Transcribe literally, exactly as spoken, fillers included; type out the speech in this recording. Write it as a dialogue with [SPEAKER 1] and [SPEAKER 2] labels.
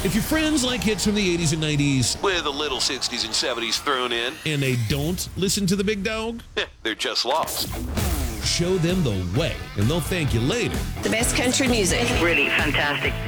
[SPEAKER 1] If your friends like hits from the eighties and nineties,
[SPEAKER 2] With a little sixties and seventies thrown in,
[SPEAKER 1] and they don't listen to the big dog,
[SPEAKER 2] they're just lost.
[SPEAKER 1] show them the way, and they'll thank you later.
[SPEAKER 3] The best country music.
[SPEAKER 4] Really fantastic.